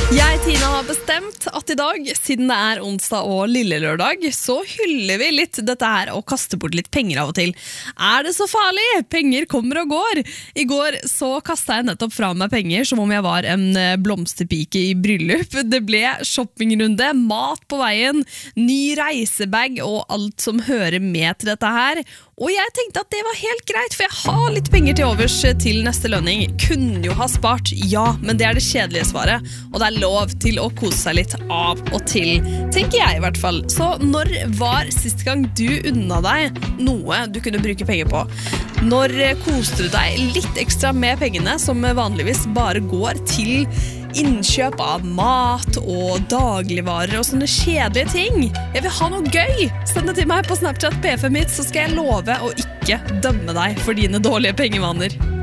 Jeg, Tina, har bestemt at I dag, siden det onsdag og lille lørdag, så hyller vi litt dette her og kaster bort litt penger av og til. Det så farlig? Penger kommer og går. I går så kastet jeg nettopp fra meg penger som om jeg var en blomsterpike I bryllup. Det ble shoppingrunde, mat på veien, ny reisebag og alt som hører med til dette her. Og jeg tenkte at det var helt greit, for jeg har litt penger til overs til neste lønning. Kunne jo ha spart, ja, men det det kjedelige svaret. Og det lov til å kose seg litt av og til, tenker jeg I hvert fall. Så når var sist gang du unna deg noe du kunne bruke penger på? Når koste du deg litt ekstra med pengene, som vanligvis bare går til innkjøp av mat og dagligvarer og sånne kjedelige ting? Jeg vil ha noe gøy! Send det til meg på Snapchat PF mitt, så skal jeg love å ikke dømme deg for dine dårlige pengevaner.